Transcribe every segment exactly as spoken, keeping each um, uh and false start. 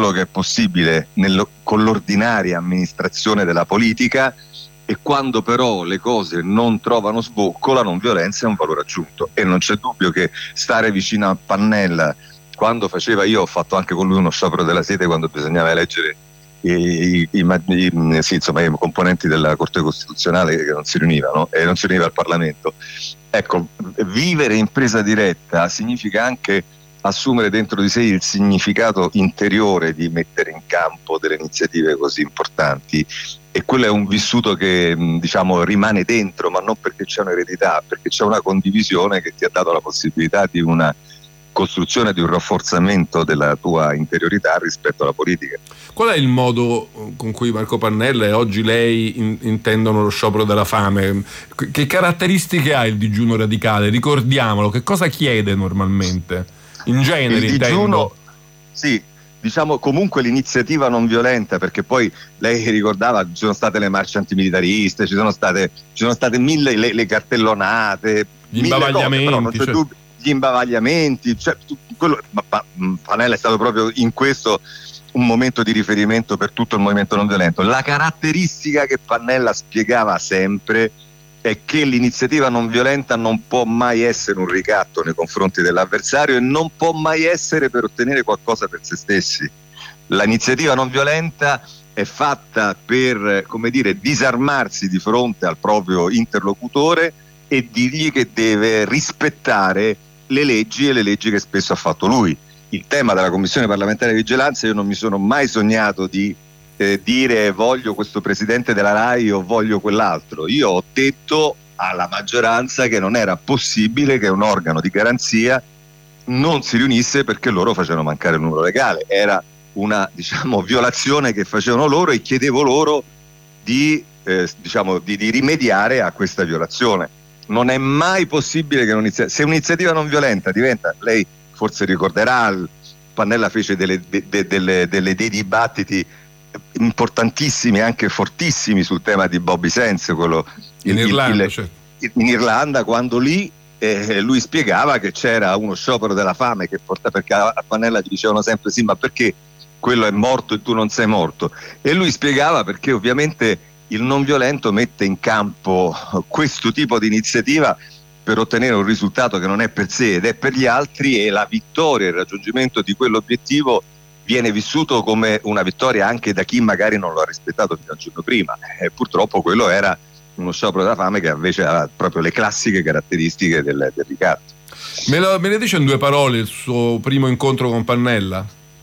quello che è possibile nello, con l'ordinaria amministrazione della politica, e quando però le cose non trovano sbocco la non violenza è un valore aggiunto, e non c'è dubbio che stare vicino a Pannella, quando faceva, io ho fatto anche con lui uno sciopero della sete quando bisognava eleggere i, i, i, i, sì, insomma, i componenti della Corte Costituzionale che non si riunivano e non si riuniva al Parlamento. Ecco, vivere in presa diretta significa anche assumere dentro di sé il significato interiore di mettere in campo delle iniziative così importanti, e quello è un vissuto che, diciamo, rimane dentro, ma non perché c'è un'eredità, perché c'è una condivisione che ti ha dato la possibilità di una costruzione, di un rafforzamento della tua interiorità rispetto alla politica. Qual è il modo con cui Marco Pannella e oggi lei in, intendono lo sciopero della fame? Che caratteristiche ha il digiuno radicale? Ricordiamolo, che cosa chiede normalmente? In genere, il digiuno, intendo. Sì, diciamo comunque l'iniziativa non violenta, perché poi lei ricordava ci sono state le marce antimilitariste, ci sono state, ci sono state mille le, le cartellonate, gli imbavagliamenti, cose, però non c'è cioè... dubbio, gli imbavagliamenti, cioè, quello, ma, ma, Pannella è stato proprio in questo un momento di riferimento per tutto il movimento non violento. La caratteristica che Pannella spiegava sempre è che l'iniziativa non violenta non può mai essere un ricatto nei confronti dell'avversario e non può mai essere per ottenere qualcosa per se stessi. L'iniziativa non violenta è fatta per, come dire, disarmarsi di fronte al proprio interlocutore e dirgli che deve rispettare le leggi, e le leggi che spesso ha fatto lui. Il tema della Commissione parlamentare di vigilanza, io non mi sono mai sognato di eh, dire voglio questo presidente della RAI o voglio quell'altro. Io ho detto alla maggioranza che non era possibile che un organo di garanzia non si riunisse perché loro facevano mancare il numero legale. Era una, diciamo, violazione che facevano loro, e chiedevo loro di, eh, diciamo, di, di rimediare a questa violazione. Non è mai possibile che un'iniziativa, se un'iniziativa non violenta diventa, lei forse ricorderà, Pannella fece delle, de, de, delle, delle, dei dibattiti importantissimi, anche fortissimi, sul tema di Bobby Sands, quello in, il, Irlanda, il, certo. in Irlanda, quando lì eh, lui spiegava che c'era uno sciopero della fame che porta, perché a Pannella gli dicevano sempre sì, ma perché quello è morto e tu non sei morto? E lui spiegava perché ovviamente il non violento mette in campo questo tipo di iniziativa per ottenere un risultato che non è per sé ed è per gli altri, e la vittoria, il raggiungimento di quell'obiettivo viene vissuto come una vittoria anche da chi magari non lo ha rispettato fino al giorno prima. E purtroppo quello era uno sciopero della fame che invece ha proprio le classiche caratteristiche del, del ricatto. Me, lo, me ne dice in due parole il suo primo incontro con Pannella?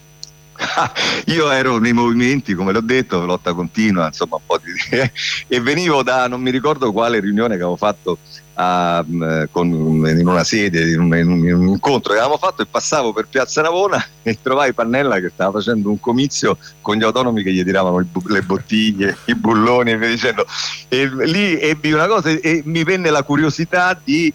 Io ero nei movimenti, come l'ho detto, lotta continua, insomma un po' di e venivo da non mi ricordo quale riunione che avevo fatto a, con, in una sede, in un, in un incontro che avevamo fatto, e passavo per Piazza Navona e trovai Pannella che stava facendo un comizio con gli autonomi che gli tiravano il, le bottiglie, i bulloni e via dicendo, e lì ebbi una cosa e mi venne la curiosità di,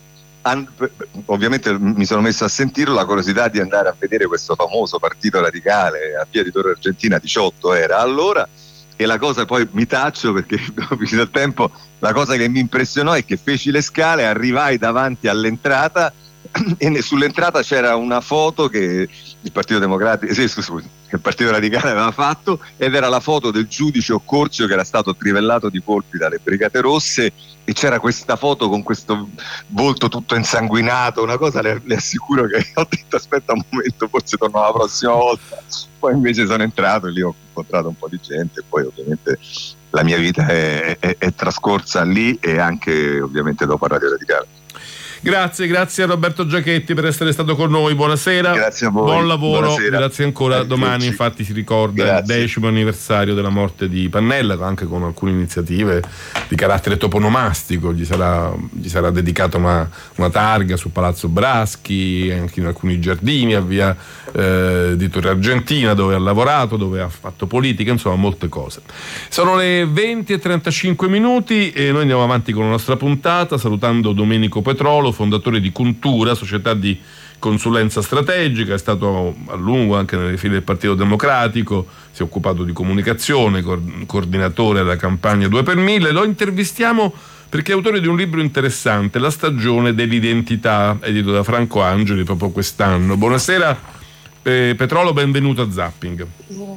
ovviamente mi sono messo a sentirlo, la curiosità di andare a vedere questo famoso partito radicale a Via di Torre Argentina diciotto era allora, e la cosa, poi mi taccio perché dopo il tempo, la cosa che mi impressionò è che feci le scale, arrivai davanti all'entrata e sull'entrata c'era una foto che il Partito Democratico, sì, scusi, che il Partito Radicale aveva fatto, ed era la foto del giudice Occorsio che era stato trivellato di colpi dalle Brigate Rosse, e c'era questa foto con questo volto tutto insanguinato, una cosa, le, le assicuro che ho detto aspetta un momento, forse torno la prossima volta. Poi invece sono entrato e lì ho incontrato un po' di gente, e poi ovviamente la mia vita è, è, è trascorsa lì e anche ovviamente dopo a Radio Radicale. Grazie, grazie a Roberto Giachetti per essere stato con noi, buonasera. Grazie a voi. Buon lavoro, buonasera. Grazie ancora. Domani infatti si ricorda grazie. il decimo anniversario della morte di Pannella, anche con alcune iniziative di carattere toponomastico. Gli sarà, gli sarà dedicata una, una targa su Palazzo Braschi, anche in alcuni giardini a Via eh, di Torre Argentina, dove ha lavorato, dove ha fatto politica, insomma molte cose. Sono le venti e trentacinque minuti e noi andiamo avanti con la nostra puntata, salutando Domenico Petrolo, fondatore di Cuntura, società di consulenza strategica, è stato a lungo anche nelle file del Partito Democratico, si è occupato di comunicazione, coordinatore della campagna due per mille. Lo intervistiamo perché è autore di un libro interessante, La stagione dell'identità, edito da Franco Angeli proprio quest'anno. Buonasera eh, Petrolo, benvenuto a Zapping.